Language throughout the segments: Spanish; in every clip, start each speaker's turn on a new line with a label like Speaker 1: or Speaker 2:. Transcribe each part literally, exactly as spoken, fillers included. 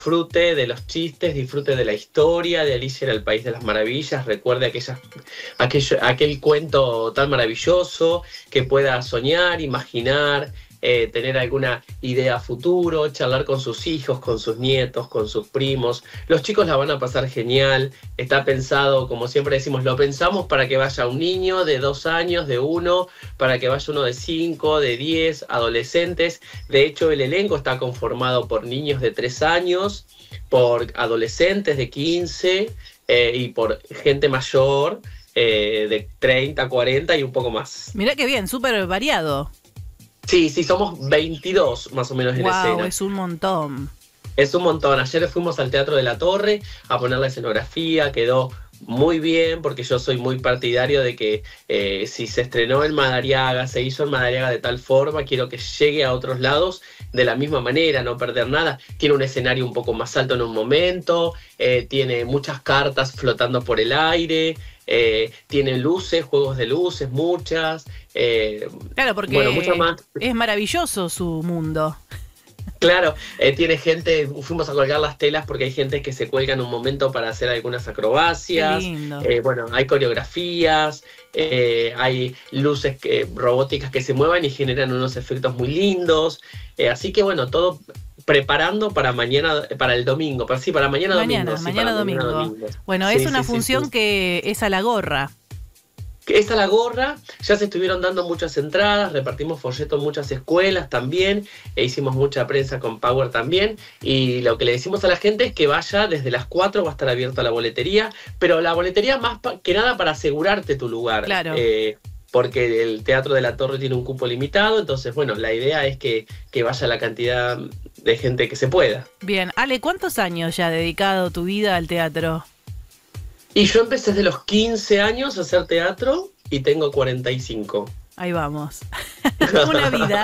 Speaker 1: disfrute de los chistes, disfrute de la historia de Alicia en el País de las Maravillas, recuerde aquellas, aquello, aquel cuento tan maravilloso, que pueda soñar, imaginar, eh, tener alguna idea a futuro, charlar con sus hijos, con sus nietos, con sus primos. Los chicos la van a pasar genial, está pensado, como siempre decimos, lo pensamos para que vaya un niño de dos años, de uno, para que vaya uno de cinco, de diez, adolescentes. De hecho, el elenco está conformado por niños de tres años, por adolescentes de quince eh, y por gente mayor eh, de treinta, cuarenta y un poco más.
Speaker 2: Mirá qué bien, súper variado.
Speaker 1: Sí, sí, somos veintidós más o menos en
Speaker 2: wow,
Speaker 1: escena.
Speaker 2: Es un montón.
Speaker 1: Es un montón. Ayer fuimos al Teatro de la Torre a poner la escenografía, quedó muy bien, porque yo soy muy partidario de que eh, si se estrenó en Madariaga, se hizo en Madariaga de tal forma, quiero que llegue a otros lados de la misma manera, no perder nada. Tiene un escenario un poco más alto en un momento, eh, tiene muchas cartas flotando por el aire, eh, tiene luces, juegos de luces, muchas. Eh,
Speaker 2: claro, porque
Speaker 1: bueno, mucho más.
Speaker 2: Es maravilloso su mundo.
Speaker 1: Claro, eh, tiene gente, fuimos a colgar las telas porque hay gente que se cuelga en un momento para hacer algunas acrobacias. Eh, bueno, hay coreografías, eh, hay luces que, robóticas que se mueven y generan unos efectos muy lindos. Eh, así que bueno, todo preparando para mañana, para el domingo, para, sí, para mañana,
Speaker 2: mañana
Speaker 1: domingo.
Speaker 2: Mañana,
Speaker 1: sí,
Speaker 2: domingo.
Speaker 1: mañana domingo.
Speaker 2: Bueno,
Speaker 1: sí,
Speaker 2: es una
Speaker 1: sí,
Speaker 2: función
Speaker 1: sí, sí.
Speaker 2: que es a la gorra.
Speaker 1: Esta la gorra, ya se estuvieron dando muchas entradas, repartimos folletos en muchas escuelas también, e hicimos mucha prensa con Power también, y lo que le decimos a la gente es que vaya desde las cuatro, va a estar abierta la boletería, pero la boletería más que nada para asegurarte tu lugar.
Speaker 2: Claro.
Speaker 1: Eh, porque el Teatro de la Torre tiene un cupo limitado, entonces bueno, la idea es que, que vaya la cantidad de gente que se pueda.
Speaker 2: Bien, Ale, ¿cuántos años ya ha dedicado tu vida al teatro?
Speaker 1: Y yo empecé desde los quince años a hacer teatro y tengo cuarenta y cinco.
Speaker 2: Ahí vamos. Una vida.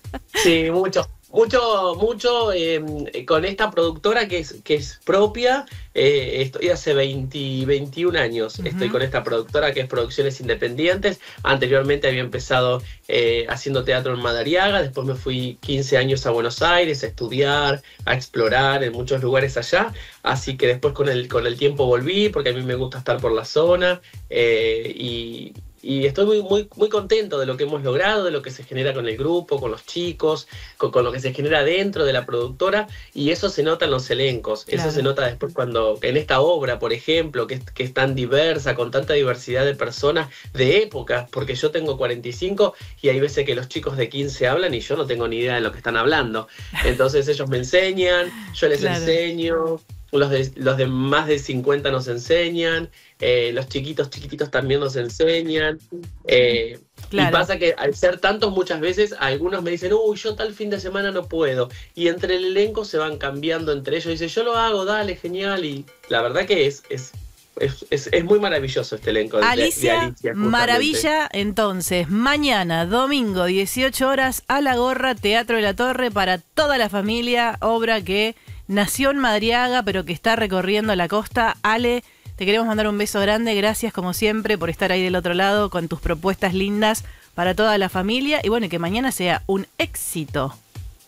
Speaker 1: Sí, mucho. Mucho, mucho eh, con esta productora que es, que es propia. Eh, estoy hace veinte, veintiún años. Uh-huh. Estoy con esta productora que es Producciones Independientes. Anteriormente había empezado eh, haciendo teatro en Madariaga. Después me fui quince años a Buenos Aires a estudiar, a explorar en muchos lugares allá. Así que después con el, con el tiempo volví, porque a mí me gusta estar por la zona. Eh, y... Y estoy muy, muy, muy contento de lo que hemos logrado, de lo que se genera con el grupo, con los chicos, con, con lo que se genera dentro de la productora, y eso se nota en los elencos, claro. Eso se nota después cuando, en esta obra, por ejemplo, que es, que es tan diversa, con tanta diversidad de personas, de épocas, porque yo tengo cuarenta y cinco y hay veces que los chicos de quince hablan y yo no tengo ni idea de lo que están hablando. Entonces ellos me enseñan, yo les claro. enseño. Los de, los de más de cincuenta nos enseñan, eh, los chiquitos chiquititos también nos enseñan. Eh, claro. Y pasa que al ser tantos muchas veces, algunos me dicen, uy, yo tal fin de semana no puedo. Y entre el elenco se van cambiando entre ellos. Dicen, yo lo hago, dale, genial. Y la verdad que es, es, es, es, es muy maravilloso este elenco de
Speaker 2: Alicia,
Speaker 1: de Alicia.
Speaker 2: Maravilla, entonces, mañana, domingo, dieciocho horas, a la gorra, Teatro de la Torre, para toda la familia, obra que nació en Madariaga, pero que está recorriendo la costa. Ale, te queremos mandar un beso grande. Gracias, como siempre, por estar ahí del otro lado con tus propuestas lindas para toda la familia. Y bueno, que mañana sea un éxito.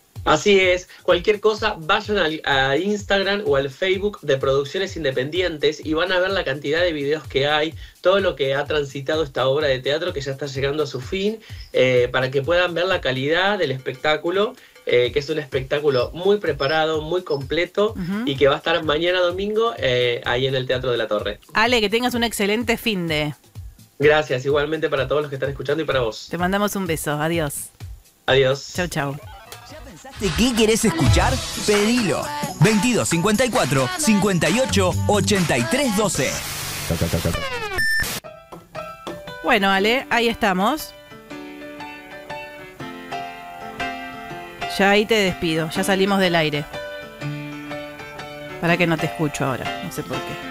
Speaker 1: Así es. Cualquier cosa, vayan al, a Instagram o al Facebook de Producciones Independientes y van a ver la cantidad de videos que hay, todo lo que ha transitado esta obra de teatro que ya está llegando a su fin, eh, para que puedan ver la calidad del espectáculo. Eh, que es un espectáculo muy preparado, muy completo, uh-huh. y que va a estar mañana domingo eh, ahí en el Teatro de la Torre.
Speaker 2: Ale, que tengas un excelente finde.
Speaker 1: Gracias, igualmente para todos los que están escuchando y para vos.
Speaker 2: Te mandamos un beso, adiós.
Speaker 1: Adiós.
Speaker 2: Chau, chau.
Speaker 3: ¿Ya pensaste qué querés escuchar? Pedilo. veintidós cincuenta y cuatro, cincuenta y ocho, ochenta y tres doce.
Speaker 2: Bueno, Ale, ahí estamos. Ya ahí te despido, ya salimos del aire. Para que no te escucho ahora, no sé por qué.